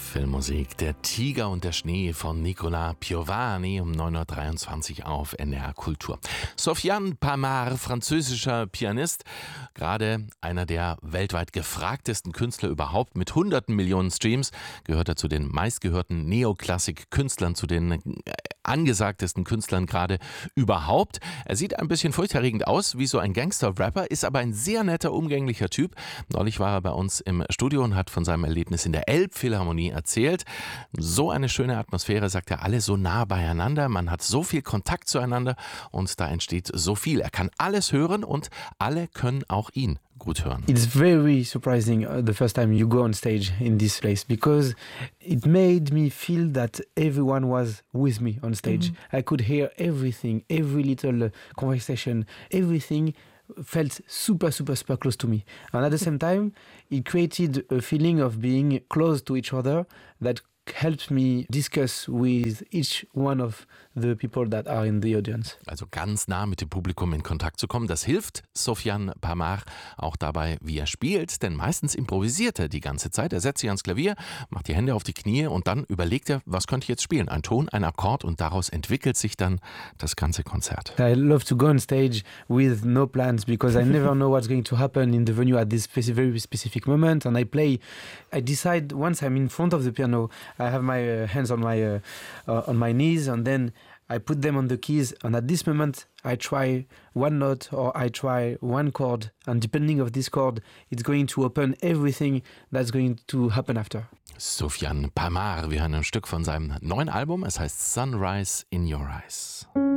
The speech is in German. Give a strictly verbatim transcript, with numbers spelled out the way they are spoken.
Filmmusik Der Tiger und der Schnee von Nicola Piovani um neun Uhr dreiundzwanzig auf N D R Kultur. Sofiane Pamart, französischer Pianist, gerade einer der weltweit gefragtesten Künstler überhaupt mit hunderten Millionen Streams, gehört er zu den meistgehörten Neoklassik-Künstlern, zu den angesagtesten Künstlern gerade überhaupt. Er sieht ein bisschen furchterregend aus, wie so ein Gangster-Rapper, ist aber ein sehr netter, umgänglicher Typ. Neulich war er bei uns im Studio und hat von seinem Erlebnis in der Elbphilharmonie erzählt. So eine schöne Atmosphäre, sagt er, alle so nah beieinander, man hat so viel Kontakt zueinander und da entsteht so viel. Er kann alles hören und alle können auch ihn gut hören. It's very surprising uh, the first time you go on stage in this place because it made me feel that everyone was with me on stage. Mm-hmm. I could hear everything, every little uh, conversation, everything felt super, super, super close to me. And at the same time, it created a feeling of being close to each other that helped me discuss with each one of the people that are in the audience. Also ganz nah mit dem Publikum in Kontakt zu kommen, das hilft Sofiane Pamart auch dabei, wie er spielt, denn meistens improvisiert er die ganze Zeit. Er setzt sich ans Klavier, macht die Hände auf die Knie und dann überlegt er, was könnte ich jetzt spielen? Ein Ton, ein Akkord und daraus entwickelt sich dann das ganze Konzert. I love to go on stage with no plans because I never know what's going to happen in the venue at this speci- very specific moment, and I play. I decide once I'm in front of the piano, I have my uh, hands on my uh, uh, on my knees, and then I put them on the keys, and at this moment I try one note or I try one chord, and depending of this chord, it's going to open everything that's going to happen after. Sofiane Pamart, wir hören ein Stück von seinem neuen Album, es heißt Sunrise in Your Eyes.